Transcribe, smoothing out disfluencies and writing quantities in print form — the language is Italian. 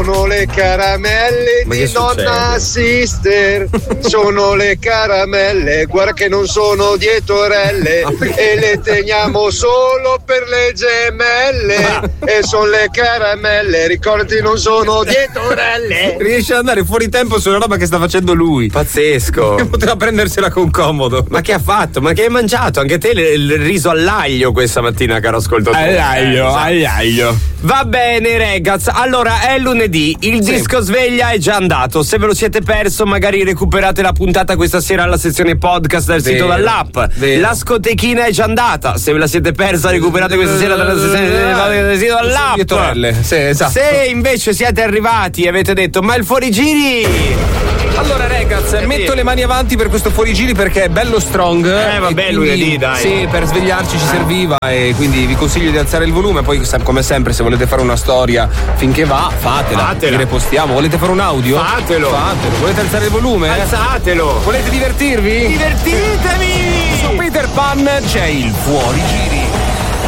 Sono le caramelle di nonna Sister. Sono le caramelle, guarda che non sono dietorelle. E le teniamo solo per le gemelle. E sono le caramelle, ricordati, non sono dietorelle. Riesce ad andare fuori tempo sulla roba che sta facendo lui. Pazzesco. Poteva prendersela con comodo. Ma che ha fatto? Ma che hai mangiato? Anche te il riso all'aglio questa mattina, caro ascoltatore. All'aglio. Va bene, ragazzi. Allora, è lunedì. Il disco sveglia è già andato. Se ve lo siete perso, magari recuperate la puntata questa sera alla sezione podcast del sito dall'app. La scotechina è già andata. Se ve la siete persa, recuperate questa sera dalla sezione del sito dall'app. Sì, esatto. Se invece siete arrivati e avete detto, ma il fuorigiri. Allora, ragazzi, metto le mani avanti per questo fuorigiri perché è bello strong. Vabbè, lunedì, dai. Sì, per svegliarci ci serviva e quindi vi consiglio di alzare il volume. Poi, come sempre, se volete fare una storia finché va, fatela. Vi repostiamo. Volete fare un audio? Fatelo. Volete alzare il volume? Alzatelo. Volete divertirvi? Divertitevi! Su Peter Pan c'è il fuorigiri.